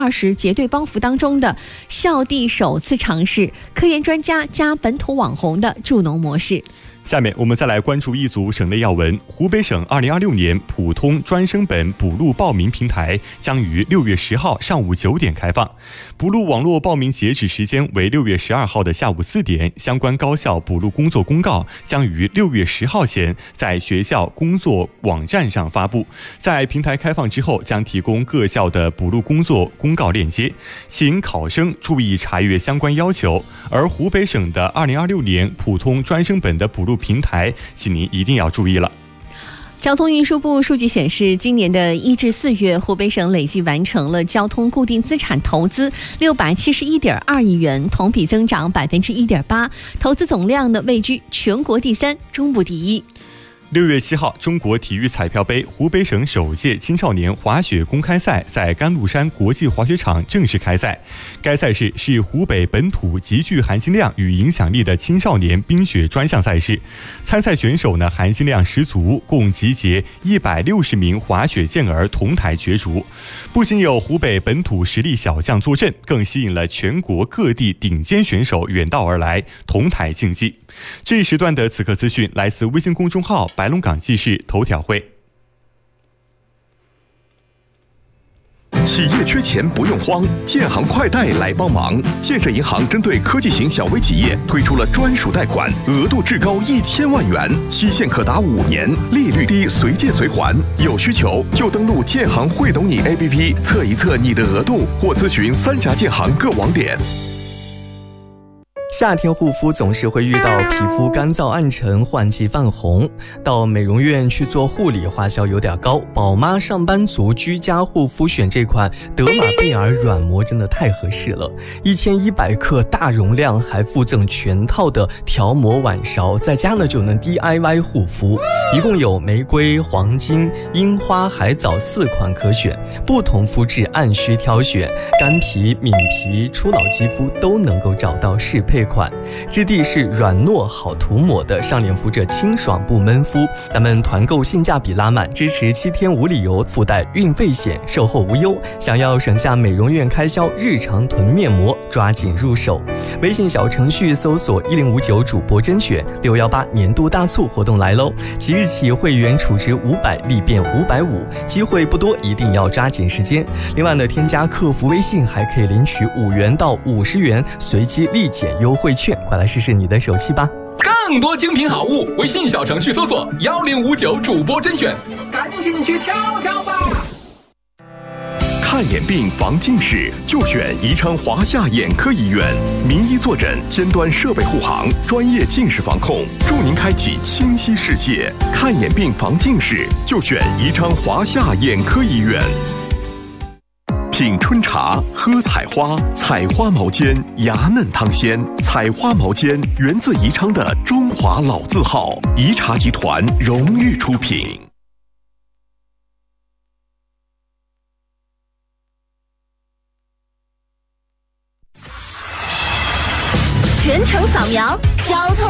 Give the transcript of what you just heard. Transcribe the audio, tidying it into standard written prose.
20结对帮扶当中的校地首次尝试科研专家加本土网红的助农模式。 下面我们再来关注一组省内要闻。湖北省2026年普通专升本补录报名平台将于6月10号上午9点开放，补录网络报名截止时间为6月12号的下午4点，相关高校补录工作公告将于6月10号前在学校工作网站上发布。在平台开放之后，将提供各校的补录工作公告链接，请考生注意查阅相关要求。而湖北省的2026年普通专升本的补录平台，请您一定要注意了。 交通运输部数据显示，今年的1至4月，湖北省累计完成了交通固定资产投资671.2亿元，同比增长1.8%，投资总量呢位居全国第3，中部第1。 6月7号，中国体育彩票杯湖北省首届青少年滑雪公开赛在甘露山国际滑雪场正式开赛。该赛事是湖北本土极具含金量与影响力的青少年冰雪专项赛事。参赛选手呢含金量十足，共集结160名滑雪健儿同台角逐。不仅有湖北本土实力小将坐镇，更吸引了全国各地顶尖选手远道而来同台竞技。这一时段的此刻资讯来自微信公众号白龙港记事头条会。 企业缺钱不用慌，建行快贷来帮忙。建设银行针对科技型小微企业推出了专属贷款，额度至高1000万元，期限可达5年，利率低，随借随还。有需求就登录建行会懂你 APP 测一测你的额度，或咨询3家建行各网点。 夏天护肤总是会遇到皮肤干燥暗沉、换季泛红，到美容院去做护理花销有点高。宝妈上班族居家护肤选这款德玛贝尔软膜真的太合适了，1100克大容量，还附赠全套的调膜碗勺，在家呢就能 DIY 护肤。一共有玫瑰、黄金、樱花、海藻4款可选，不同肤质按需挑选，干皮、敏皮、初老肌肤都能够找到适配款，质地是软糯好涂抹的，上脸敷着清爽不闷肤。咱们团购性价比拉满，支持7天无理由，附带运费险，售后无忧。想要省下美容院开销，日常囤面膜，抓紧入手。微信小程序搜索1059主播甄选，618年度大促活动来喽！即日起会员储值500立变550，机会不多，一定要抓紧时间。另外呢，添加客服微信还可以领取5元到50元随机立减优惠券，快来试试你的手气吧！ 更多精品好物，微信小程序搜索1059主播甄选，赶紧去挑挑吧！ 看眼病防近视就选宜昌华夏眼科医院，名医坐诊，尖端设备护航，专业近视防控，助您开启清晰视线。看眼病防近视就选宜昌华夏眼科医院。品春茶，喝采花，采花毛尖，芽嫩汤鲜。采花毛尖源自宜昌的中华老字号，宜茶集团荣誉出品。 全程扫描交通